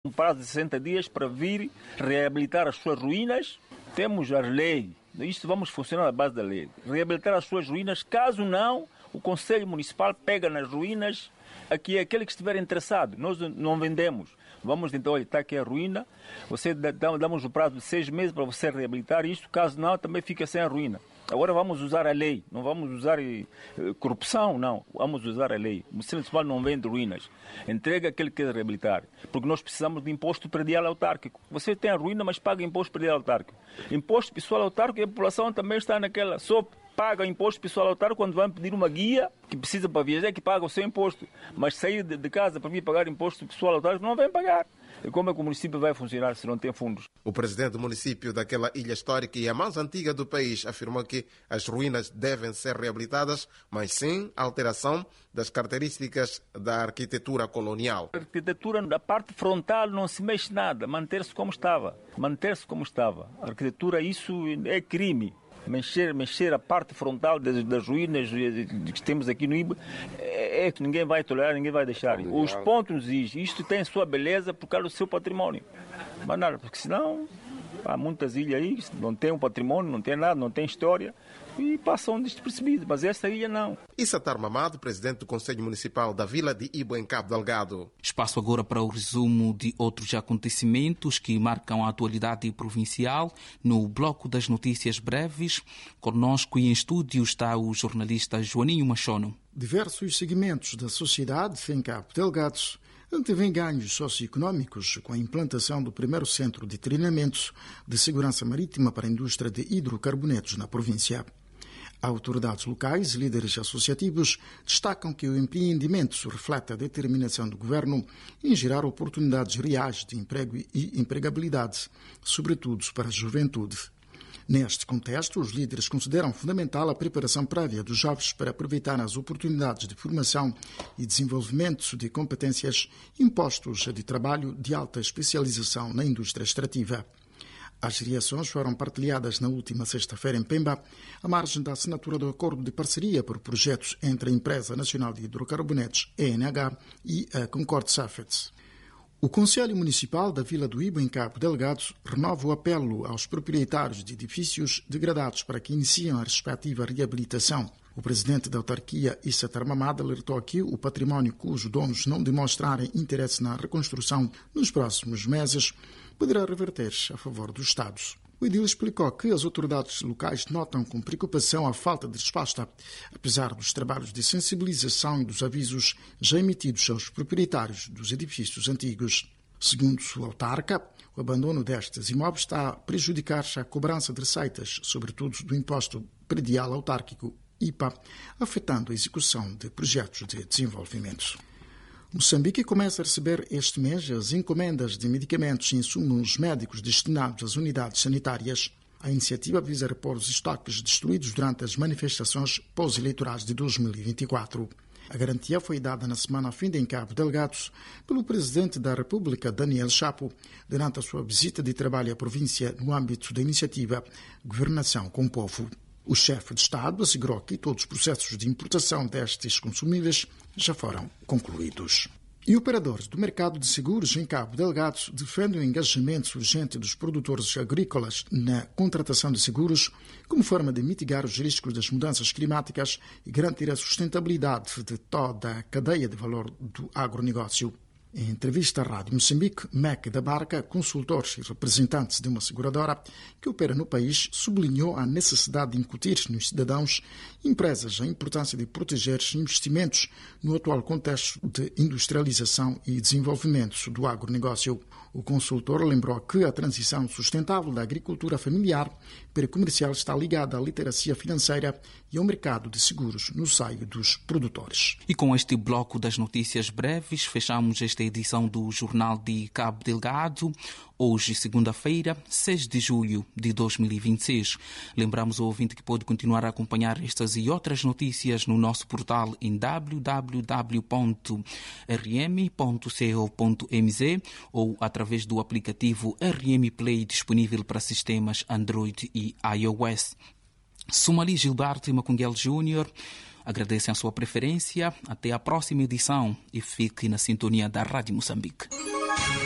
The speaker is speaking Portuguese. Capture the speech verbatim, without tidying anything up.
um prazo de sessenta dias para vir reabilitar as suas ruínas. Temos a lei, isto vamos funcionar na base da lei. Reabilitar as suas ruínas, caso não, o Conselho Municipal pega nas ruínas, aqui é aquele que estiver interessado. Nós não vendemos. Vamos então, olha, está aqui a ruína, você dá, damos o prazo de seis meses para você reabilitar isto, caso não, também fica sem a ruína. Agora vamos usar a lei, não vamos usar eh, corrupção, não, vamos usar a lei. O Conselho Municipal não vende ruínas, entrega aquele que quer reabilitar, porque nós precisamos de imposto predial autárquico. Você tem a ruína, mas paga imposto predial autárquico. Imposto pessoal autárquico, e a população também está naquela, só paga imposto pessoal autárquico quando vai pedir uma guia que precisa para viajar, que paga o seu imposto. Mas sair de, de casa para vir pagar imposto pessoal autárquico não vem pagar. E como é que o município vai funcionar se não tem fundos? O presidente do município daquela ilha histórica e a mais antiga do país afirmou que as ruínas devem ser reabilitadas, mas sem alteração das características da arquitetura colonial. A arquitetura da parte frontal não se mexe nada, manter-se como estava. Manter-se como estava. A arquitetura, isso é crime. Mexer, mexer a parte frontal das, das ruínas que temos aqui no Iba, é, é que ninguém vai tolerar, ninguém vai deixar. Os pontos, isto tem sua beleza por causa do seu património. Mas nada, porque senão há muitas ilhas aí que não tem um património, não tem nada, não tem história e passam despercebidos, mas esta ilha não. Issatar Mamado, presidente do Conselho Municipal da Vila de Ibo, em Cabo Delgado. Espaço agora para o resumo de outros acontecimentos que marcam a atualidade provincial no bloco das notícias breves. Conosco e em estúdio está o jornalista Joaninho Machono. Diversos segmentos da sociedade em Cabo Delgado antevêm ganhos socioeconómicos com a implantação do primeiro centro de treinamento de segurança marítima para a indústria de hidrocarbonetos na província. Autoridades locais e líderes associativos destacam que o empreendimento reflete a determinação do governo em gerar oportunidades reais de emprego e empregabilidade, sobretudo para a juventude. Neste contexto, os líderes consideram fundamental a preparação prévia dos jovens para aproveitar as oportunidades de formação e desenvolvimento de competências impostos de trabalho de alta especialização na indústria extrativa. As reações foram partilhadas na última sexta-feira em Pemba, à margem da assinatura do acordo de parceria por projetos entre a Empresa Nacional de Hidrocarbonetos, E N H, e a Concord Safets. O Conselho Municipal da Vila do Ibo, em Cabo Delgado, renova o apelo aos proprietários de edifícios degradados para que iniciem a respectiva reabilitação. O presidente da autarquia, Issatar Mamado, alertou que o património cujos donos não demonstrarem interesse na reconstrução nos próximos meses poderá reverter a favor dos Estados. O edil explicou que as autoridades locais notam com preocupação a falta de resposta, apesar dos trabalhos de sensibilização e dos avisos já emitidos aos proprietários dos edifícios antigos. Segundo o autarca, o abandono destes imóveis está a prejudicar a cobrança de receitas, sobretudo do imposto predial autárquico I P A, afetando a execução de projetos de desenvolvimento. Moçambique começa a receber este mês as encomendas de medicamentos e insumos médicos destinados às unidades sanitárias. A iniciativa visa repor os estoques destruídos durante as manifestações pós-eleitorais de dois mil e vinte e quatro. A garantia foi dada na semana a fim de em Cabo Delgado pelo Presidente da República, Daniel Chapo, durante a sua visita de trabalho à província no âmbito da iniciativa Governação com o Povo. O chefe de Estado assegurou que todos os processos de importação destes consumíveis já foram concluídos. E operadores do mercado de seguros em Cabo Delgado defendem o engajamento urgente dos produtores agrícolas na contratação de seguros como forma de mitigar os riscos das mudanças climáticas e garantir a sustentabilidade de toda a cadeia de valor do agronegócio. Em entrevista à Rádio Moçambique, M E C da Barca, consultores e representantes de uma seguradora que opera no país, sublinhou a necessidade de incutir nos cidadãos e empresas a importância de proteger investimentos no atual contexto de industrialização e desenvolvimento do agronegócio. O consultor lembrou que a transição sustentável da agricultura familiar para comercial está ligada à literacia financeira e ao mercado de seguros no seio dos produtores. E com este bloco das notícias breves, fechamos esta edição do Jornal de Cabo Delgado. Hoje, segunda-feira, seis de julho de dois mil e vinte e seis. Lembramos ao ouvinte que pode continuar a acompanhar estas e outras notícias no nosso portal em w w w ponto r m ponto co ponto m z ou através do aplicativo R M Play disponível para sistemas Android e iOS. Sumali Gilberto e Macunguel Júnior agradecem a sua preferência. Até a próxima edição e fique na sintonia da Rádio Moçambique.